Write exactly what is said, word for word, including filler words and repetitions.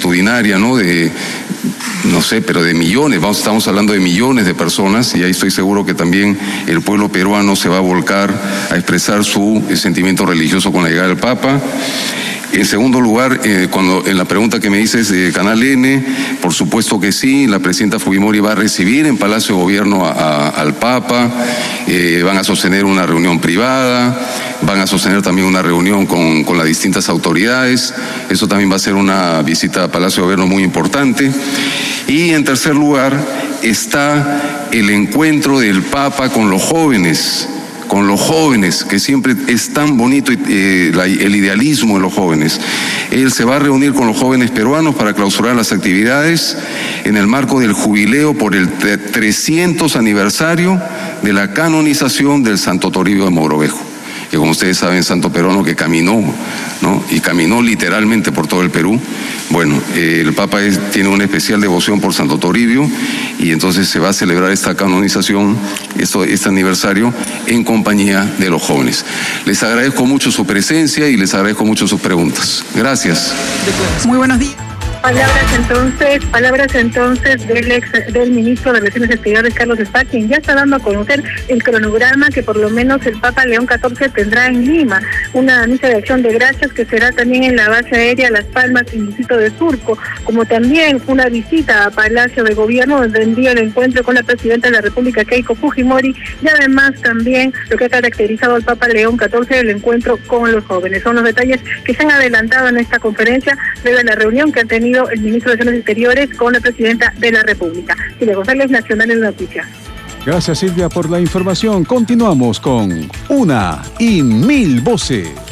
multitudinaria, ¿no? De, no sé, pero de millones, vamos, estamos hablando de millones de personas, y ahí estoy seguro que también el pueblo peruano se va a volcar a expresar su sentimiento religioso con la llegada del Papa. En segundo lugar, eh, cuando en la pregunta que me dices de Canal N, por supuesto que sí, la presidenta Fujimori va a recibir en Palacio de Gobierno a, a, al Papa, eh, van a sostener una reunión privada, van a sostener también una reunión con, con las distintas autoridades, eso también va a ser una visita a Palacio de Gobierno muy importante. Y en tercer lugar está el encuentro del Papa con los jóvenes, con los jóvenes, que siempre es tan bonito eh, la, el idealismo de los jóvenes. Él se va a reunir con los jóvenes peruanos para clausurar las actividades en el marco del jubileo por el trescientos aniversario de la canonización del Santo Toribio de Mogrovejo, que como ustedes saben, santo peruano que caminó, ¿no? Y caminó literalmente por todo el Perú. Bueno, eh, el Papa es, tiene una especial devoción por Santo Toribio, y entonces se va a celebrar esta canonización, esto, este aniversario, en compañía de los jóvenes. Les agradezco mucho su presencia y les agradezco mucho sus preguntas. Gracias. Muy buenos días. Palabras entonces, palabras entonces del ex del ministro de Relaciones Exteriores, Carlos Spa, quien ya está dando a conocer el cronograma que por lo menos el Papa León catorce tendrá en Lima, una misa de acción de gracias que será también en la base aérea Las Palmas y Distrito de Surco, como también una visita a Palacio de Gobierno, donde tendría el encuentro con la presidenta de la República, Keiko Fujimori, y además también lo que ha caracterizado al Papa León catorce, el encuentro con los jóvenes. Son los detalles que se han adelantado en esta conferencia desde la reunión que han tenido el ministro de Relaciones Exteriores con la presidenta de la República. Silvia González, Nacional en Noticias. Gracias, Silvia, por la información. Continuamos con Una y Mil Voces.